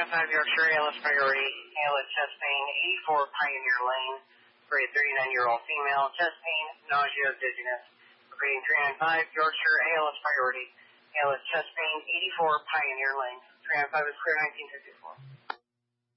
305 Yorkshire, ALS priority, ALS chest pain, 84 Pioneer Lane, for a 39-year-old female, chest pain, nausea, dizziness. Repeating 395 Yorkshire, ALS priority, ALS chest pain, 84 Pioneer Lane. 395 is clear, 1954.